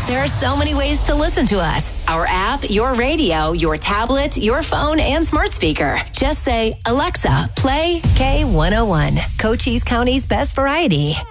There are so many ways to listen to us. Our app, your radio, your tablet, your phone, and smart speaker. Just say, Alexa, play K101, Cochise County's best variety.